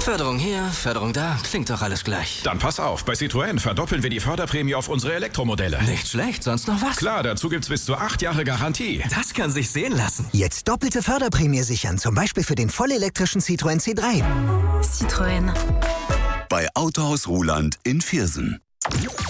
Förderung hier, Förderung da, klingt doch alles gleich. Dann pass auf, bei Citroën verdoppeln wir die Förderprämie auf unsere Elektromodelle. Nicht schlecht, sonst noch was? Klar, dazu gibt's bis zu 8 Jahre Garantie. Das kann sich sehen lassen. Jetzt doppelte Förderprämie sichern, zum Beispiel für den vollelektrischen Citroën C3. Citroën. Bei Autohaus Ruhland in Viersen.